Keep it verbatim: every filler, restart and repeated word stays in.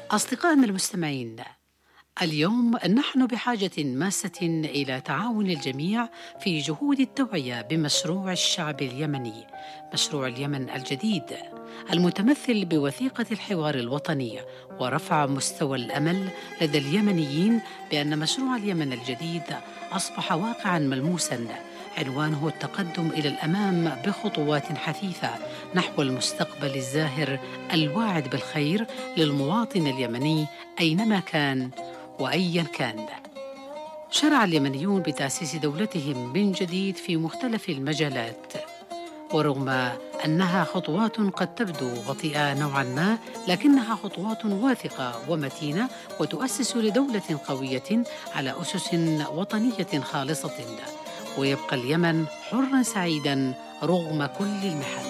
أصدقائنا المستمعين، اليوم نحن بحاجة ماسة إلى تعاون الجميع في جهود التوعية بمشروع الشعب اليمني، مشروع اليمن الجديد المتمثل بوثيقة الحوار الوطني ورفع مستوى الأمل لدى اليمنيين بأن مشروع اليمن الجديد أصبح واقعاً ملموساً، عنوانه التقدم إلى الأمام بخطوات حثيثة نحو المستقبل الزاهر الواعد بالخير للمواطن اليمني أينما كان وأيا كان. شرع اليمنيون بتأسيس دولتهم من جديد في مختلف المجالات، ورغم أنها خطوات قد تبدو بطيئة نوعا ما، لكنها خطوات واثقة ومتينة وتؤسس لدولة قوية على أسس وطنية خالصة، ويبقى اليمن حرا سعيدا رغم كل المحن.